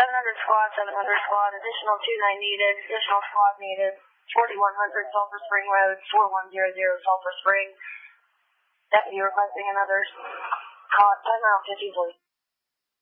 700 squad, 700 squad, additional 29 needed, additional squad needed, 4100 Sulphur Spring Road, 4100 Sulphur Spring. Deputy requesting another call at 10 round 50, please.